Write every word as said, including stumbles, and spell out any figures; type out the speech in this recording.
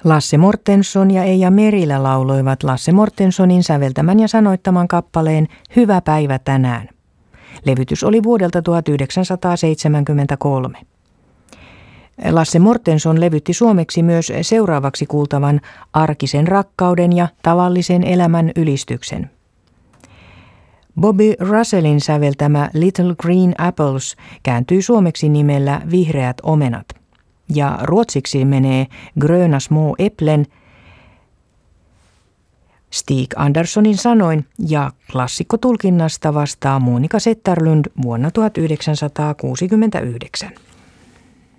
Lasse Mortenson ja Eija Merilä lauloivat Lasse Mortensonin säveltämän ja sanoittaman kappaleen Hyvä päivä tänään. Levytys oli vuodelta tuhatyhdeksänsataaseitsemänkymmentäkolme. Lasse Mortenson levytti suomeksi myös seuraavaksi kuultavan Arkisen rakkauden ja Tavallisen elämän ylistyksen. Bobby Russellin säveltämä Little Green Apples kääntyi suomeksi nimellä Vihreät omenat. Ja ruotsiksi menee Gröna små äpplen Stig Anderssonin sanoin, ja klassikkotulkinnasta vastaa Monika Zetterlund vuonna tuhatyhdeksänsataakuusikymmentäyhdeksän.